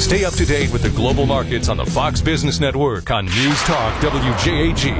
Stay up to date with the global markets on the Fox Business Network on News Talk WJAG.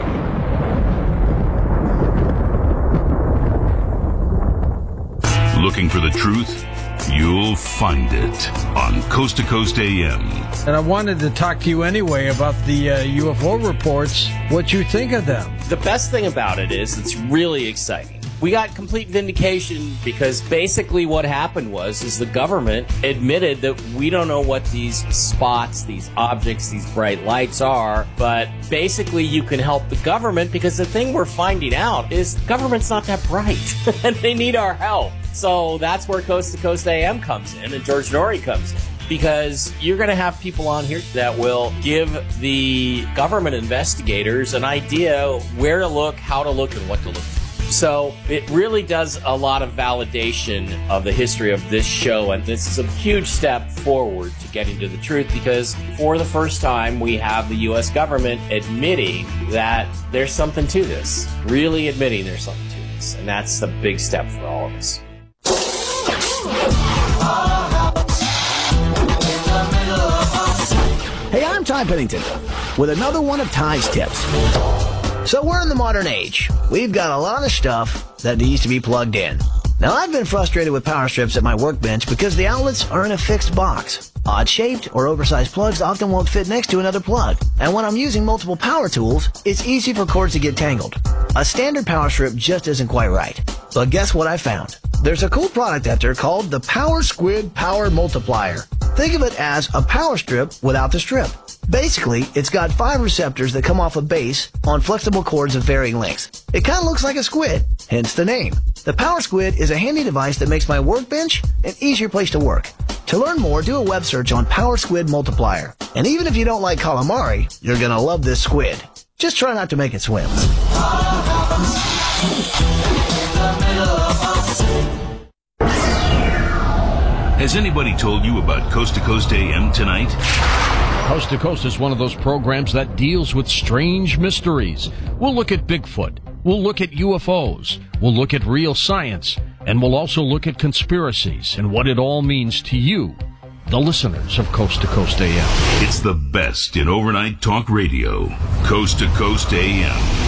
Looking for the truth? You'll find it on Coast to Coast AM. And I wanted to talk to you anyway about the UFO reports, what you think of them. The best thing about it is it's really exciting. We got complete vindication because basically what happened is the government admitted that we don't know what these spots, these objects, these bright lights are, but basically you can help the government because the thing we're finding out is the government's not that bright and they need our help. So that's where Coast to Coast AM comes in and George Norrie comes in. Because you're going to have people on here that will give the government investigators an idea where to look, how to look, and what to look for. So it really does a lot of validation of the history of this show, and this is a huge step forward to getting to the truth because for the first time we have the U.S. government admitting that there's something to this, really admitting there's something to this, and that's the big step for all of us. Hey, I'm Ty Pennington with another one of Ty's tips. So we're in the modern age. We've got a lot of stuff that needs to be plugged in. Now, I've been frustrated with power strips at my workbench because the outlets are in a fixed box. Odd-shaped or oversized plugs often won't fit next to another plug. And when I'm using multiple power tools, it's easy for cords to get tangled. A standard power strip just isn't quite right. But guess what I found? There's a cool product out there called the Power Squid Power Multiplier. Think of it as a power strip without the strip. Basically, it's got 5 receptors that come off a base on flexible cords of varying lengths. It kind of looks like a squid, hence the name. The Power Squid is a handy device that makes my workbench an easier place to work. To learn more, do a web search on Power Squid Multiplier. And even if you don't like calamari, you're going to love this squid. Just try not to make it swim. Has anybody told you about Coast to Coast AM tonight? Coast to Coast is one of those programs that deals with strange mysteries. We'll look at Bigfoot. We'll look at UFOs. We'll look at real science. And we'll also look at conspiracies and what it all means to you, the listeners of Coast to Coast AM. It's the best in overnight talk radio. Coast to Coast AM.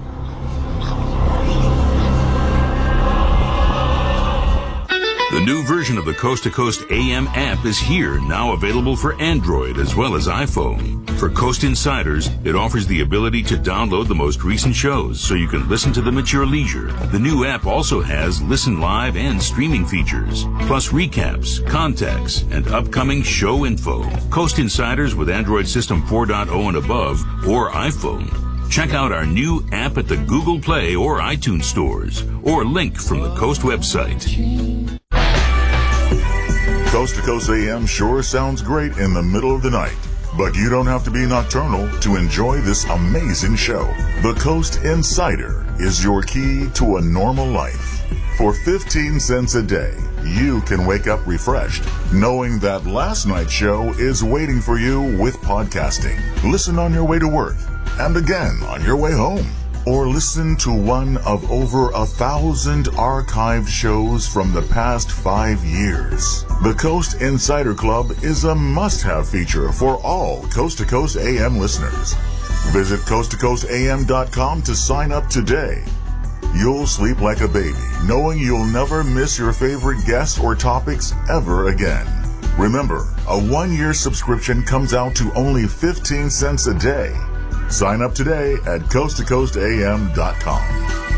The new version of the Coast to Coast AM app is here, now available for Android as well as iPhone. For Coast Insiders, it offers the ability to download the most recent shows so you can listen to them at your leisure. The new app also has listen live and streaming features, plus recaps, contacts, and upcoming show info. Coast Insiders with Android System 4.0 and above, or iPhone. Check out our new app at the Google Play or iTunes stores, or link from the Coast website. Coast to Coast AM sure sounds great in the middle of the night, but you don't have to be nocturnal to enjoy this amazing show. The Coast Insider is your key to a normal life. For 15 cents a day, you can wake up refreshed, knowing that last night's show is waiting for you with podcasting. Listen on your way to work, and again on your way home. Or listen to one of over 1,000 archived shows from the past 5 years. The Coast Insider Club is a must-have feature for all Coast to Coast AM listeners. Visit coasttocoastam.com to sign up today. You'll sleep like a baby, knowing you'll never miss your favorite guests or topics ever again. Remember, a 1-year subscription comes out to only 15 cents a day. Sign up today at coasttocoastam.com.